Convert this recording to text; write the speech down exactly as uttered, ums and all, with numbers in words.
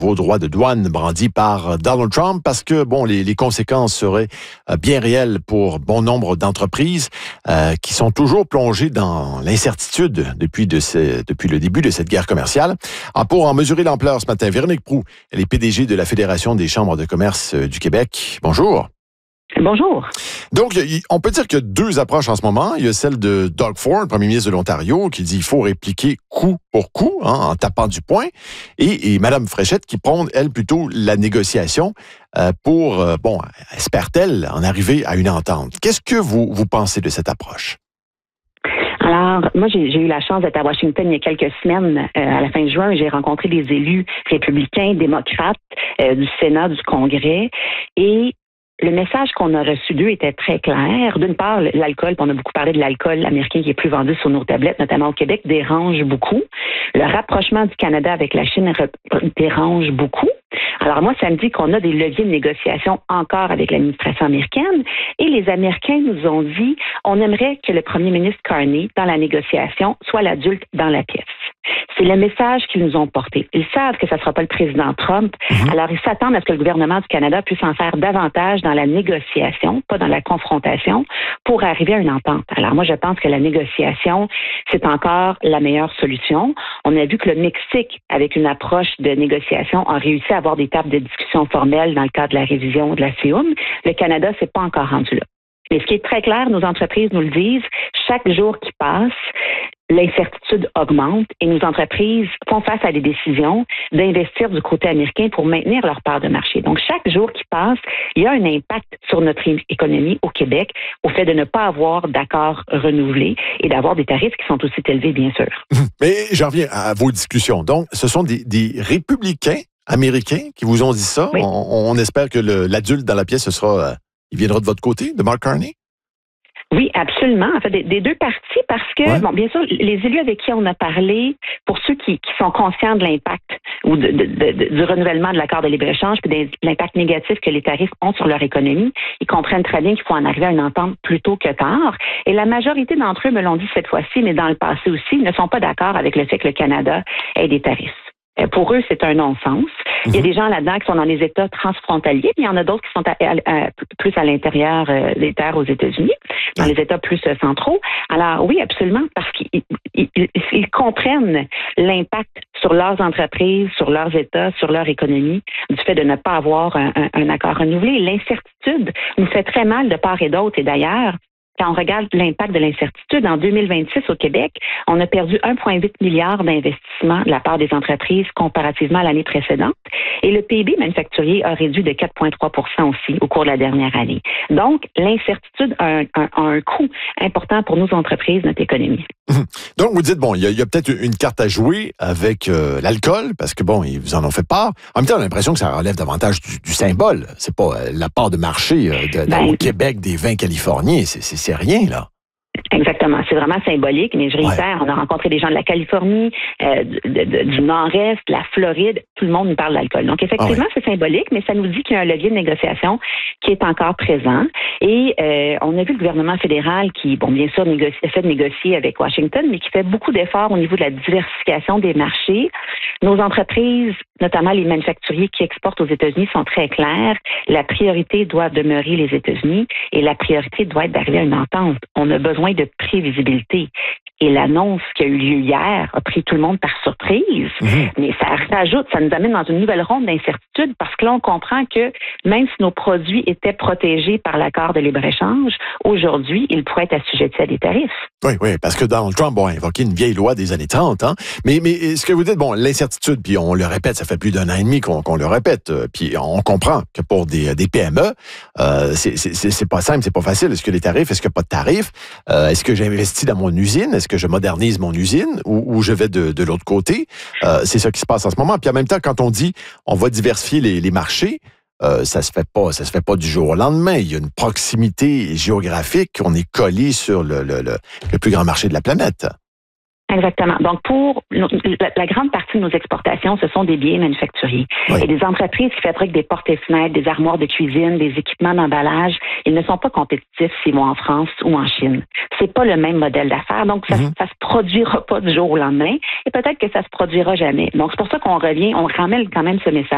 vos droits de douane brandis par Donald Trump parce que, bon, les, les conséquences seraient euh, bien réelles pour bon nombre d'entreprises euh, qui sont toujours plongées dans l'incertitude depuis, de ces, depuis le début de cette guerre commerciale. Alors, pour en mesurer l'ampleur ce matin, Véronique Proulx, elle est P D G de la Fédération des chambres de commerce du Québec. Bonjour. Bonjour. Donc, on peut dire qu'il y a deux approches en ce moment. Il y a celle de Doug Ford, premier ministre de l'Ontario, qui dit qu'il faut répliquer coup pour coup, hein, en tapant du poing. Et, et Mme Fréchette qui prône, elle, plutôt la négociation euh, pour, euh, bon, espère-t-elle en arriver à une entente. Qu'est-ce que vous, vous pensez de cette approche? Alors, moi, j'ai, j'ai eu la chance d'être à Washington il y a quelques semaines, euh, à la fin juin. J'ai rencontré des élus républicains, démocrates, euh, du Sénat, du Congrès. Et le message qu'on a reçu d'eux était très clair. D'une part, l'alcool, on a beaucoup parlé de l'alcool américain qui est plus vendu sur nos tablettes, notamment au Québec, dérange beaucoup. Le rapprochement du Canada avec la Chine dérange beaucoup. Alors moi, ça me dit qu'on a des leviers de négociation encore avec l'administration américaine et les Américains nous ont dit on aimerait que le premier ministre Carney, dans la négociation, soit l'adulte dans la pièce. C'est le message qu'ils nous ont porté. Ils savent que ça ne sera pas le président Trump, mmh. alors ils s'attendent à ce que le gouvernement du Canada puisse en faire davantage dans la négociation, pas dans la confrontation, pour arriver à une entente. Alors moi, je pense que la négociation, c'est encore la meilleure solution. On a vu que le Mexique, avec une approche de négociation, a réussi à avoir des tables de discussion formelles dans le cadre de la révision de la C I U M. Le Canada, c'est pas encore rendu là. Mais ce qui est très clair, nos entreprises nous le disent, chaque jour qui passe, l'incertitude augmente et nos entreprises font face à des décisions d'investir du côté américain pour maintenir leur part de marché. Donc, chaque jour qui passe, il y a un impact sur notre économie au Québec au fait de ne pas avoir d'accords renouvelés et d'avoir des tarifs qui sont aussi élevés, bien sûr. Mais j'en reviens à vos discussions. Donc, ce sont des, des républicains américains qui vous ont dit ça? Oui. On, on espère que le, l'adulte dans la pièce, ce sera, euh, il viendra de votre côté, de Mark Carney? Oui, absolument. En fait, des, des deux parties, parce que, ouais. bon, bien sûr, les élus avec qui on a parlé, pour ceux qui, qui sont conscients de l'impact ou de, de, de, du renouvellement de l'accord de libre-échange puis de l'impact négatif que les tarifs ont sur leur économie, ils comprennent très bien qu'il faut en arriver à une entente plus tôt que tard. Et la majorité d'entre eux me l'ont dit cette fois-ci, mais dans le passé aussi, ne sont pas d'accord avec le fait que le Canada ait des tarifs. Pour eux, c'est un non-sens. Mm-hmm. Il y a des gens là-dedans qui sont dans les États transfrontaliers, puis il y en a d'autres qui sont à, à, à, plus à l'intérieur euh, des terres aux États-Unis, dans les États plus euh, centraux. Alors oui, absolument, parce qu'ils ils, ils, ils comprennent l'impact sur leurs entreprises, sur leurs États, sur leur économie, du fait de ne pas avoir un, un, un accord renouvelé. L'incertitude nous fait très mal de part et d'autre, et d'ailleurs, quand on regarde l'impact de l'incertitude, en deux mille vingt-six au Québec, on a perdu un virgule huit milliard d'investissements de la part des entreprises comparativement à l'année précédente. Et le P I B manufacturier a réduit de quatre virgule trois pour cent aussi au cours de la dernière année. Donc, l'incertitude a un, un, a un coût important pour nos entreprises, notre économie. Donc, vous dites, bon, il y, y a peut-être une carte à jouer avec euh, l'alcool, parce que, bon, ils vous en ont fait part. En même temps, on a l'impression que ça relève davantage du, du symbole. C'est pas euh, la part de marché euh, de, ben, au Québec des vins californiens. C'est, c'est, c'est rien, là. Exactement. C'est vraiment symbolique, mais je réitère, ouais. on a rencontré des gens de la Californie, euh, de, de, du Nord-Est, de la Floride, tout le monde nous parle d'alcool. Donc, effectivement, ah ouais. c'est symbolique, mais ça nous dit qu'il y a un levier de négociation qui est encore présent. Et euh, on a vu le gouvernement fédéral qui, bon, bien sûr, négocie, essaie de négocier avec Washington, mais qui fait beaucoup d'efforts au niveau de la diversification des marchés. Nos entreprises, notamment les manufacturiers qui exportent aux États-Unis, sont très clairs. La priorité doit demeurer les États-Unis et la priorité doit être d'arriver à une entente. On a besoin de prévisibilité. Et l'annonce qui a eu lieu hier a pris tout le monde par surprise. Mmh. Mais ça rajoute, ça nous amène dans une nouvelle ronde d'incertitude parce que là, on comprend que même si nos produits étaient protégés par l'accord de libre-échange, aujourd'hui, ils pourraient être assujettis à des tarifs. Oui, oui, parce que Donald Trump bon, a invoqué une vieille loi des années trente. Hein? Mais, mais ce que vous dites, bon, l'incertitude, puis on le répète, ça fait plus d'un an et demi qu'on, qu'on le répète, puis on comprend que pour des, des P M E, euh, c'est, c'est, c'est pas simple, c'est pas facile. Est-ce que les tarifs, est-ce qu'il n'y a pas de tarifs? Euh, est-ce que j'investis dans mon usine? Est-ce que je modernise mon usine ou, ou je vais de, de l'autre côté? Euh, c'est ça qui se passe en ce moment. Puis en même temps, quand on dit on va diversifier les, les marchés, euh, ça se fait pas, ça se fait pas du jour au lendemain. Il y a une proximité géographique. On est collé sur le, le, le, le plus grand marché de la planète. Exactement. Donc, pour la, la grande partie de nos exportations, ce sont des biens manufacturiers. Oui. Et des entreprises qui fabriquent des portes et fenêtres, des armoires de cuisine, des équipements d'emballage, ils ne sont pas compétitifs s'ils vont en France ou en Chine. C'est pas le même modèle d'affaires. Donc, ça, mm-hmm. ça se produira pas du jour au lendemain. Et peut-être que ça se produira jamais. Donc, c'est pour ça qu'on revient, on ramène quand même ce message.